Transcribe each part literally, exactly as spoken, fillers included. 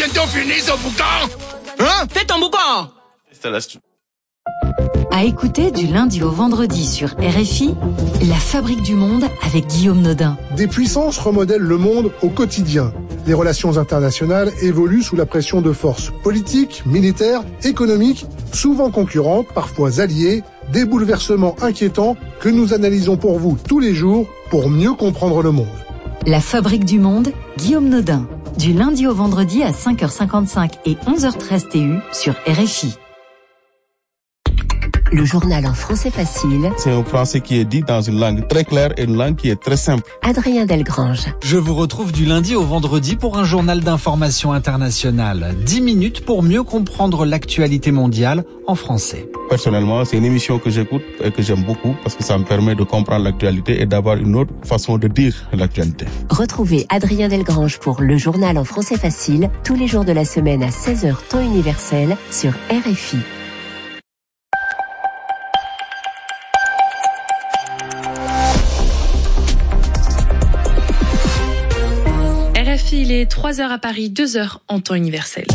bientôt fini ce boucan. Hein? Fais ton boucan. À écouter du lundi au vendredi sur R F I, La Fabrique du Monde avec Guillaume Nodin. Des puissances remodèlent le monde au quotidien. Les relations internationales évoluent sous la pression de forces politiques, militaires, économiques, souvent concurrentes, parfois alliées, des bouleversements inquiétants que nous analysons pour vous tous les jours pour mieux comprendre le monde. La Fabrique du Monde, Guillaume Nodin. Du lundi au vendredi à cinq heures cinquante-cinq et onze heures treize T U sur R F I. Le journal en français facile. C'est un français qui est dit dans une langue très claire et une langue qui est très simple. Adrien Delgrange. Je vous retrouve du lundi au vendredi pour un journal d'information internationale. dix minutes pour mieux comprendre l'actualité mondiale en français. Personnellement, c'est une émission que j'écoute et que j'aime beaucoup parce que ça me permet de comprendre l'actualité et d'avoir une autre façon de dire l'actualité. Retrouvez Adrien Delgrange pour le journal en français facile tous les jours de la semaine à seize heures temps universel sur R F I. Il est trois heures à Paris, deux heures en temps universel.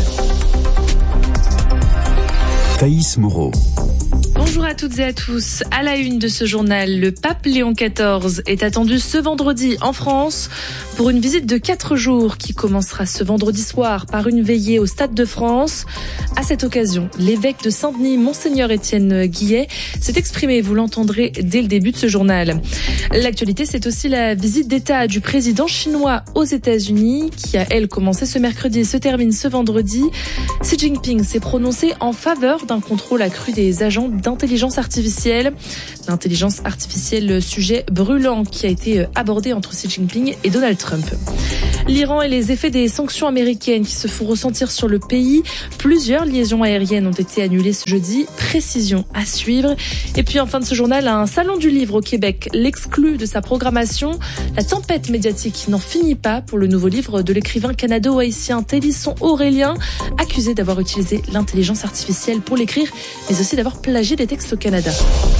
Thaïs Moreau. Bonjour à toutes et à tous. À la une de ce journal, le pape Léon quatorze est attendu ce vendredi en France pour une visite de quatre jours qui commencera ce vendredi soir par une veillée au Stade de France. À cette occasion, l'évêque de Saint-Denis, Monseigneur Étienne Guillet, s'est exprimé. Vous l'entendrez dès le début de ce journal. L'actualité, c'est aussi la visite d'État du président chinois aux États-Unis qui a, elle, commencé ce mercredi et se termine ce vendredi. Xi Jinping s'est prononcé en faveur d'un contrôle accru des agents d'intelligence artificielle. L'intelligence artificielle, sujet brûlant qui a été abordé entre Xi Jinping et Donald Trump. L'Iran et les effets des sanctions américaines qui se font ressentir sur le pays. Plusieurs liaisons aériennes ont été annulées ce jeudi. Précision à suivre. Et puis en fin de ce journal, un salon du livre au Québec l'exclut de sa programmation. La tempête médiatique n'en finit pas pour le nouveau livre de l'écrivain canado-haïtien Télisson Aurélien, accusé d'avoir utilisé l'intelligence artificielle pour l'écrire, mais aussi d'avoir plagié des textes au Canada.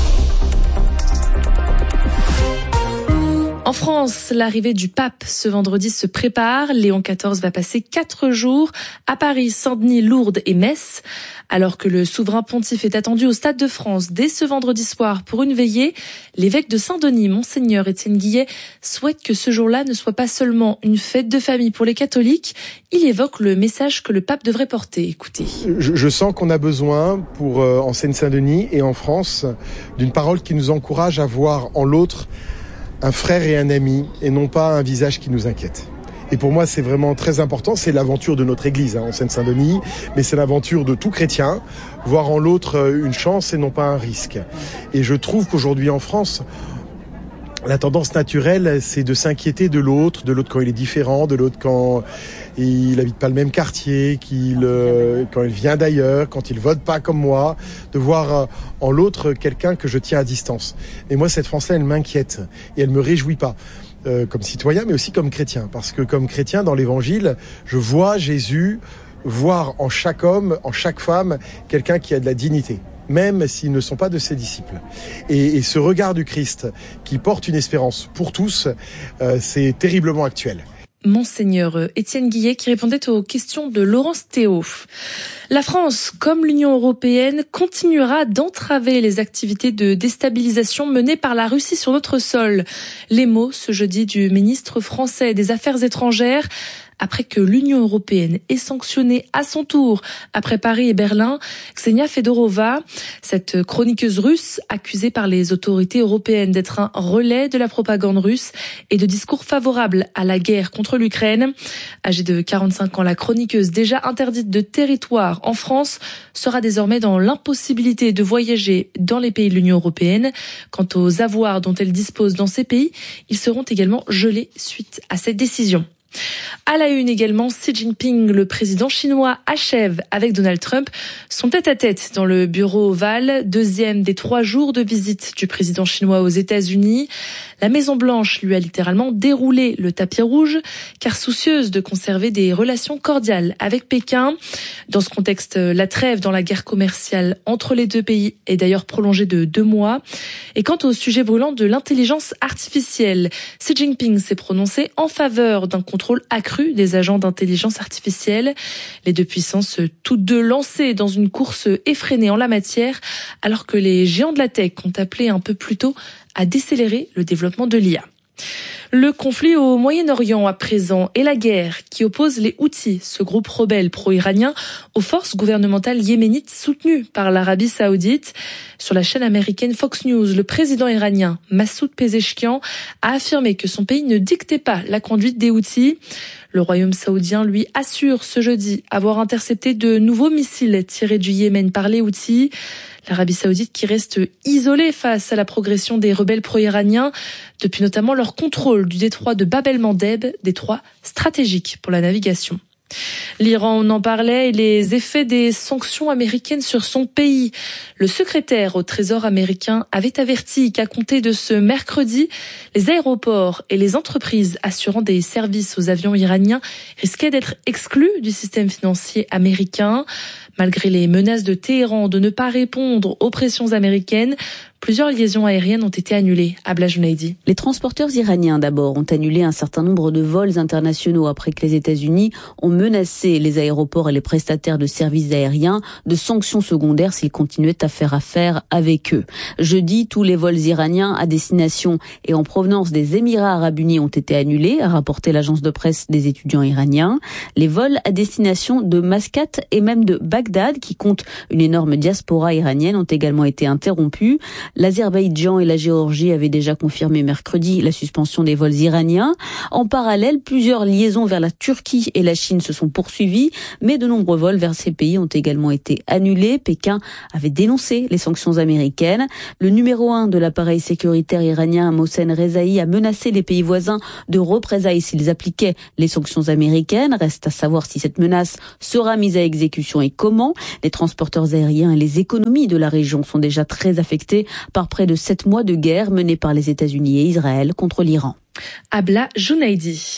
En France, l'arrivée du pape ce vendredi se prépare. Léon quatorze va passer quatre jours à Paris, Saint-Denis, Lourdes et Metz. Alors que le souverain pontife est attendu au Stade de France dès ce vendredi soir pour une veillée, l'évêque de Saint-Denis, Monseigneur Étienne Guillet, souhaite que ce jour-là ne soit pas seulement une fête de famille pour les catholiques. Il évoque le message que le pape devrait porter. Écoutez. Je, je sens qu'on a besoin, pour euh, en Seine-Saint-Denis et en France, d'une parole qui nous encourage à voir en l'autre un frère et un ami, et non pas un visage qui nous inquiète. Et pour moi, c'est vraiment très important. C'est l'aventure de notre Église hein, en Seine-Saint-Denis, mais c'est l'aventure de tout chrétien, voir en l'autre une chance et non pas un risque. Et je trouve qu'aujourd'hui en France, la tendance naturelle, c'est de s'inquiéter de l'autre, de l'autre quand il est différent, de l'autre quand il habite pas le même quartier, qu'il, euh, quand il vient d'ailleurs, quand il vote pas comme moi, de voir euh, en l'autre quelqu'un que je tiens à distance. Et moi, cette France-là, elle m'inquiète et elle me réjouit pas. Euh, comme citoyen, mais aussi comme chrétien. Parce que comme chrétien, dans l'Évangile, je vois Jésus voir en chaque homme, en chaque femme, quelqu'un qui a de la dignité, même s'ils ne sont pas de ses disciples. Et, et ce regard du Christ qui porte une espérance pour tous, euh, c'est terriblement actuel. Monseigneur Étienne Guillet qui répondait aux questions de Laurence Théo. La France, comme l'Union européenne, continuera d'entraver les activités de déstabilisation menées par la Russie sur notre sol. Les mots ce jeudi du ministre français des Affaires étrangères après que l'Union européenne ait sanctionné à son tour, après Paris et Berlin, Ksenia Fedorova, cette chroniqueuse russe accusée par les autorités européennes d'être un relais de la propagande russe et de discours favorables à la guerre contre l'Ukraine. Âgée de quarante-cinq ans, la chroniqueuse déjà interdite de territoire en France sera désormais dans l'impossibilité de voyager dans les pays de l'Union européenne. Quant aux avoirs dont elle dispose dans ces pays, ils seront également gelés suite à cette décision. À la une également, Xi Jinping, le président chinois, achève avec Donald Trump son tête-à-tête dans le bureau ovale, deuxième des trois jours de visite du président chinois aux États-Unis. La Maison-Blanche lui a littéralement déroulé le tapis rouge, car soucieuse de conserver des relations cordiales avec Pékin. Dans ce contexte, la trêve dans la guerre commerciale entre les deux pays est d'ailleurs prolongée de deux mois. Et quant au sujet brûlant de l'intelligence artificielle, Xi Jinping s'est prononcé en faveur d'un contrôle contrôle accru des agents d'intelligence artificielle. Les deux puissances, toutes deux lancées dans une course effrénée en la matière, alors que les géants de la tech ont appelé un peu plus tôt à décélérer le développement de l'I A. Le conflit au Moyen-Orient à présent et la guerre qui oppose les Houthis, ce groupe rebelle pro-iranien, aux forces gouvernementales yéménites soutenues par l'Arabie Saoudite. Sur la chaîne américaine Fox News, le président iranien Massoud Pezeshkian a affirmé que son pays ne dictait pas la conduite des Houthis. Le royaume saoudien, lui, assure ce jeudi avoir intercepté de nouveaux missiles tirés du Yémen par les Houthis. L'Arabie Saoudite qui reste isolée face à la progression des rebelles pro-iraniens, depuis notamment leur contrôle du détroit de Bab el-Mandeb, détroit stratégique pour la navigation. L'Iran, on en parlait, et les effets des sanctions américaines sur son pays. Le secrétaire au Trésor américain avait averti qu'à compter de ce mercredi, les aéroports et les entreprises assurant des services aux avions iraniens risquaient d'être exclus du système financier américain. Malgré les menaces de Téhéran de ne pas répondre aux pressions américaines, plusieurs liaisons aériennes ont été annulées. Abla Junaidi. Les transporteurs iraniens d'abord ont annulé un certain nombre de vols internationaux après que les États-Unis ont menacé les aéroports et les prestataires de services aériens de sanctions secondaires s'ils continuaient à faire affaire avec eux. Jeudi, tous les vols iraniens à destination et en provenance des Émirats arabes unis ont été annulés, a rapporté l'agence de presse des étudiants iraniens. Les vols à destination de Mascate et même de Bagdad, qui compte une énorme diaspora iranienne, ont également été interrompus. L'Azerbaïdjan et la Géorgie avaient déjà confirmé mercredi la suspension des vols iraniens. En parallèle, plusieurs liaisons vers la Turquie et la Chine se sont poursuivies, mais de nombreux vols vers ces pays ont également été annulés. Pékin avait dénoncé les sanctions américaines. Le numéro un de l'appareil sécuritaire iranien, Mohsen Rezaï, a menacé les pays voisins de représailles s'ils appliquaient les sanctions américaines. Reste à savoir si cette menace sera mise à exécution et comment. Les transporteurs aériens et les économies de la région sont déjà très affectés par près de sept mois de guerre menée par les États-Unis et Israël contre l'Iran. Abla Junaidi.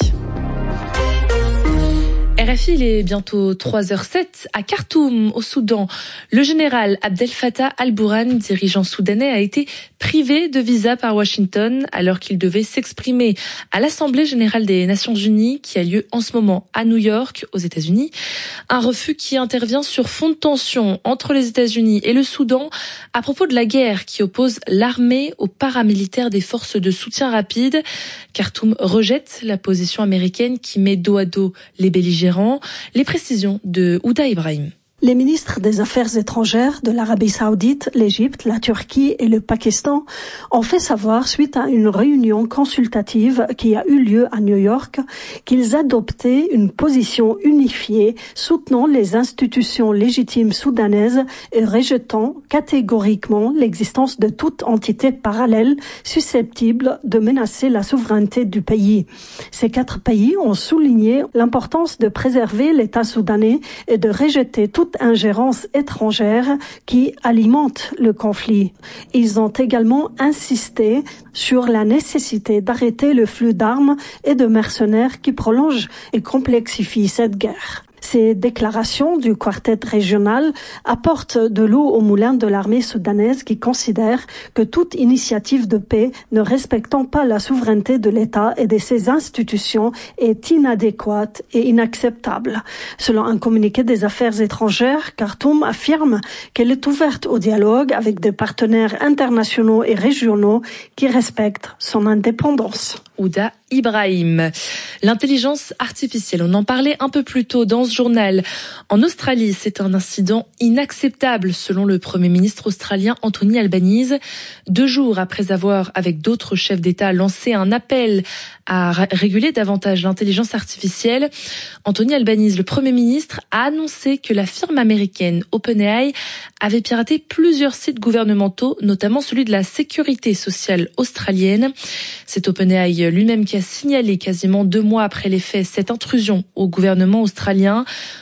R F I, il est bientôt trois heures sept à Khartoum, au Soudan. Le général Abdel Fattah al-Burhan, dirigeant soudanais, a été privé de visa par Washington alors qu'il devait s'exprimer à l'Assemblée générale des Nations unies qui a lieu en ce moment à New York, aux États-Unis. Un refus qui intervient sur fond de tension entre les États-Unis et le Soudan à propos de la guerre qui oppose l'armée aux paramilitaires des forces de soutien rapide. Khartoum rejette la position américaine qui met dos à dos les belligérants. Les précisions de Ouda Ibrahim. Les ministres des Affaires étrangères de l'Arabie Saoudite, l'Égypte, la Turquie et le Pakistan ont fait savoir, suite à une réunion consultative qui a eu lieu à New York, qu'ils adoptaient une position unifiée soutenant les institutions légitimes soudanaises et rejetant catégoriquement l'existence de toute entité parallèle susceptible de menacer la souveraineté du pays. Ces quatre pays ont souligné l'importance de préserver l'État soudanais et de rejeter toute ingérence étrangère qui alimente le conflit. Ils ont également insisté sur la nécessité d'arrêter le flux d'armes et de mercenaires qui prolonge et complexifie cette guerre. Ces déclarations du quartet régional apportent de l'eau au moulin de l'armée soudanaise qui considère que toute initiative de paix ne respectant pas la souveraineté de l'État et de ses institutions est inadéquate et inacceptable. Selon un communiqué des Affaires étrangères, Khartoum affirme qu'elle est ouverte au dialogue avec des partenaires internationaux et régionaux qui respectent son indépendance. Ouda Ibrahim. L'intelligence artificielle, on en parlait un peu plus tôt dans ce journal. En Australie, c'est un incident inacceptable selon le Premier ministre australien Anthony Albanese. Deux jours après avoir, avec d'autres chefs d'État, lancé un appel à réguler davantage l'intelligence artificielle, Anthony Albanese, le Premier ministre, a annoncé que la firme américaine OpenAI avait piraté plusieurs sites gouvernementaux, notamment celui de la sécurité sociale australienne. C'est OpenAI lui-même qui a signalé quasiment deux mois après les faits cette intrusion au gouvernement australien.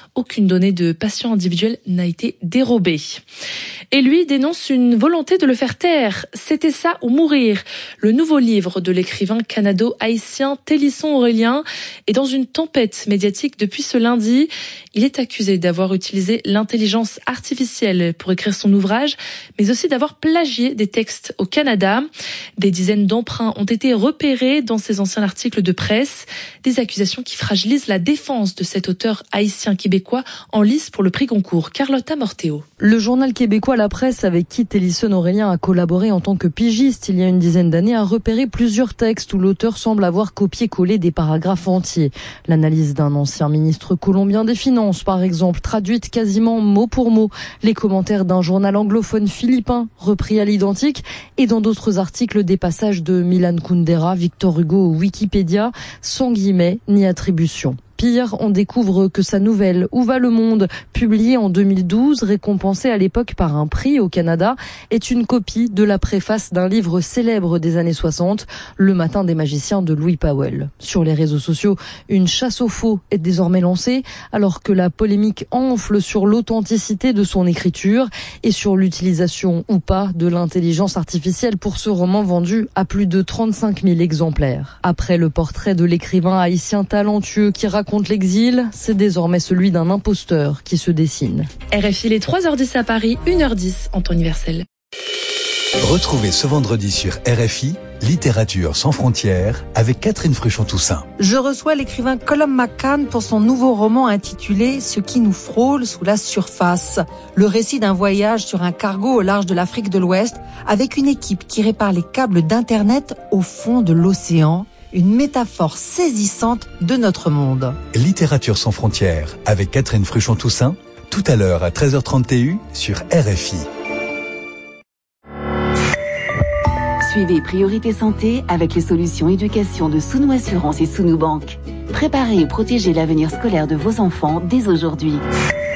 Aucune donnée de patient individuel n'a été dérobée. Et lui dénonce une volonté de le faire taire. C'était ça ou mourir. Le nouveau livre de l'écrivain canado-haïtien Télisson Aurélien est dans une tempête médiatique depuis ce lundi. Il est accusé d'avoir utilisé l'intelligence artificielle pour écrire son ouvrage, mais aussi d'avoir plagié des textes au Canada. Des dizaines d'emprunts ont été repérés dans ses anciens articles de presse. Des accusations qui fragilisent la défense de cet auteur haïtien-québécois en lice pour le prix Goncourt. Carlotta Morteo. Le journal québécois La Presse, avec qui Télisson Aurélien a collaboré en tant que pigiste il y a une dizaine d'années, a repéré plusieurs textes où l'auteur semble avoir copié-collé des paragraphes entiers. L'analyse d'un ancien ministre colombien des Finances, par exemple, traduite quasiment mot pour mot. Les commentaires d'un journal anglophone philippin, repris à l'identique, et dans d'autres articles des passages de Milan Kundera, Victor Hugo ou Wikipédia, sans guillemets ni attribution. Pire, on découvre que sa nouvelle « Où va le monde ?», publiée en deux mille douze, récompensée à l'époque par un prix au Canada, est une copie de la préface d'un livre célèbre des années soixante, Le Matin des magiciens de Louis Powell. Sur les réseaux sociaux, une chasse aux faux est désormais lancée, alors que la polémique enfle sur l'authenticité de son écriture et sur l'utilisation ou pas de l'intelligence artificielle pour ce roman vendu à plus de trente-cinq mille exemplaires. Après le portrait de l'écrivain haïtien talentueux qui raconte Contre l'exil, c'est désormais celui d'un imposteur qui se dessine. R F I, les trois heures dix à Paris, une heure dix en temps universel. Retrouvez ce vendredi sur R F I, Littérature sans frontières, avec Catherine Fruchon-Toussaint. Je reçois l'écrivain Colum McCann pour son nouveau roman intitulé « Ce qui nous frôle sous la surface ». Le récit d'un voyage sur un cargo au large de l'Afrique de l'Ouest avec une équipe qui répare les câbles d'Internet au fond de l'océan. Une métaphore saisissante de notre monde. Littérature sans frontières avec Catherine Fruchon-Toussaint, tout à l'heure à treize heures trente T U sur R F I. Suivez Priorité Santé avec les solutions éducation de Sounou Assurance et Sounou Banque. Préparez et protégez l'avenir scolaire de vos enfants dès aujourd'hui.